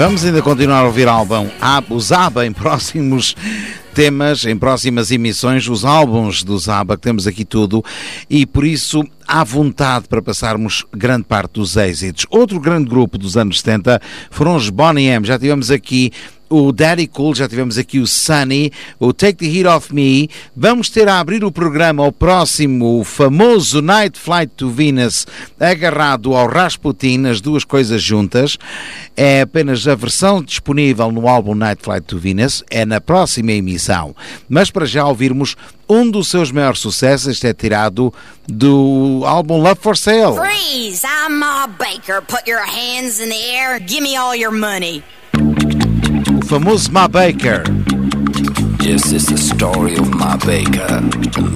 Vamos ainda continuar a ouvir os ABBA em próximos temas, em próximas emissões, os álbuns dos ABBA, que temos aqui tudo, e por isso há vontade para passarmos grande parte dos êxitos. Outro grande grupo dos anos 70 foram os Boney M. Já tivemos aqui o Daddy Cool, já tivemos aqui o Sunny, o Take the Heat Off Me. Vamos ter a abrir o programa ao próximo, o famoso Night Flight to Venus, agarrado ao Rasputin, as duas coisas juntas. É apenas a versão disponível no álbum Night Flight to Venus, é na próxima emissão. Mas para já ouvirmos um dos seus maiores sucessos, este é tirado do álbum Love for Sale. Freeze! I'm Ma Baker. Put your hands in the air. Give me all your money. O famoso Ma Baker. Yes, it's the story of Ma Baker.